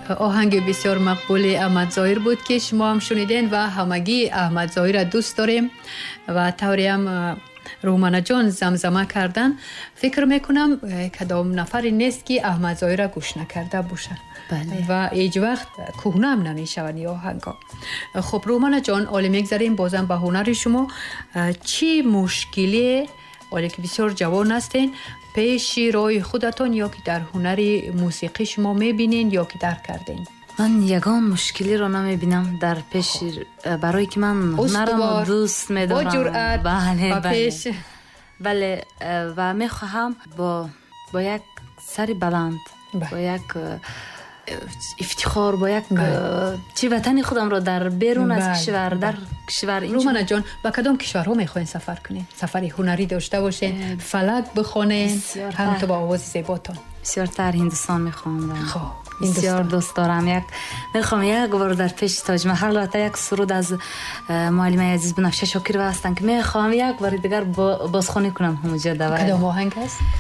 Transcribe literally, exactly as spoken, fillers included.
آهنگ بسیار مقبول احمد ظاهر بود که شما هم شنیدین و همگی احمد ظاهر را دوست داریم و طوری هم رومانا جان زمزمه کردن. فکر میکنم کدام نفری نیست که احمد ظاهر را گوش نکرده باشه. بله. و هیچ وقت کهنه هم نمیشون این آهنگا. خب رومانا جان، حالا میگذاریم بازم به هنر شما. چی مشکلی، حالا که بسیار جوان هستین، پیش روی خودتون یا که در هنر موسیقی شما میبینین یا که درک کردین؟ من یگان مشکلی رو نمیبینم در پیش، برای که من هنرم دوست میدارم. با جرأت. بله و بله. پیش. بله و میخواهم با با یک سری بلند، بله. با یک افتخار، با یک چی وطن خودم رو در بیرون از کشور، در کشور اینجا. رومانا جان، با کدام کشورها میخواین سفر کنین؟ سفری هنری داشته باشین، فلک بخونین، هم تو با آواز زیباتون؟ بسیار تر هندوستان میخوام. خب بسیار دوست دارم. یک میخوام یک بار در پیش تاج محل و یک سرود از معلم عزیز بنفشه شاکر هستن که میخوام یک بار دیگر بازخوانی کنم همونجا. کدام آهنگ است؟